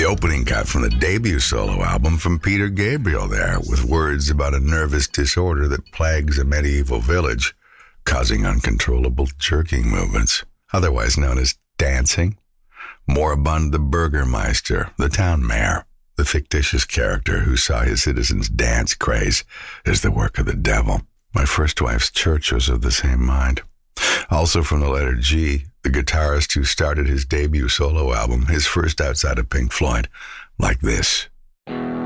opening cut from the debut solo album from Peter Gabriel there, with words about a nervous disorder that plagues a medieval village, causing uncontrollable jerking movements, otherwise known as dancing. Moribund the Burgermeister, the town mayor, the fictitious character who saw his citizens' dance craze as the work of the devil. My first wife's church was of the same mind. Also from the letter G, the guitarist who started his debut solo album, his first outside of Pink Floyd, like this.